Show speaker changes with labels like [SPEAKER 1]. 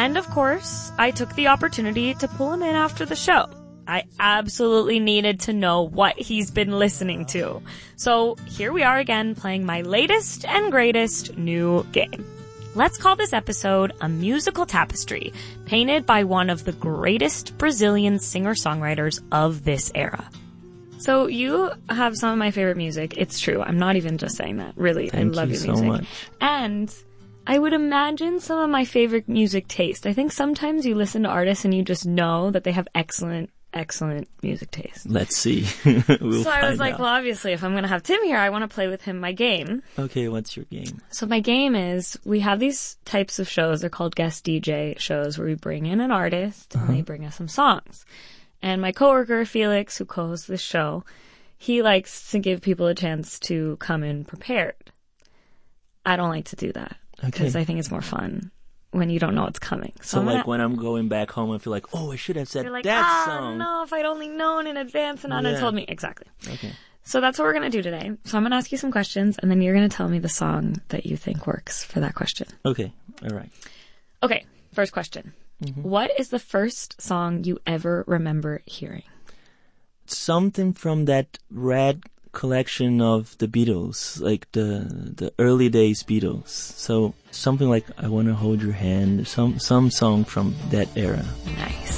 [SPEAKER 1] And of course, I took the opportunity to pull him in after the show. I absolutely needed to know what he's been listening to. So here we are again playing my latest and greatest new game. Let's call this episode A Musical Tapestry, painted by one of the greatest Brazilian singer-songwriters of this era. So you have some of my favorite music. It's true. I'm not even just saying that. Really, I love your music.
[SPEAKER 2] So much.
[SPEAKER 1] And I would imagine some of my favorite music taste. I think sometimes you listen to artists and you just know that they have excellent music taste.
[SPEAKER 2] Let's see.
[SPEAKER 1] So I was like, well, obviously, if I'm going to have Tim here, I want to play with him my game.
[SPEAKER 2] Okay, what's your game?
[SPEAKER 1] So my game is, we have these types of shows. They're called guest DJ shows where we bring in an artist and they bring us some songs. And my coworker, Felix, who co-hosts this show, he likes to give people a chance to come in prepared. I don't like to do that because I think it's more fun when you don't know what's coming.
[SPEAKER 2] So like when I'm going back home, I feel like, oh, I should have said that song.
[SPEAKER 1] No, if I'd only known in advance and Anna told me. Exactly.
[SPEAKER 2] Okay.
[SPEAKER 1] So that's what we're going to do today. So I'm going to ask you some questions, and then you're going to tell me the song that you think works for that question.
[SPEAKER 2] Okay. All right.
[SPEAKER 1] Okay. First question. Mm-hmm. What is the first song you ever remember hearing?
[SPEAKER 2] Something from that red collection of the Beatles, like the early days Beatles. So something like I Want to Hold Your Hand, some song from that era.
[SPEAKER 1] Nice.